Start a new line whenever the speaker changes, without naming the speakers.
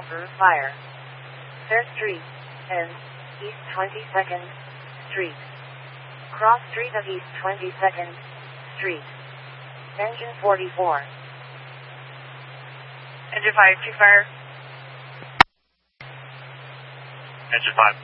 through fire. Fair Street, ends, East 22nd Street. Cross Street of East 22nd Street. Engine 44.
Engine 5, 2 fire.
Engine 5.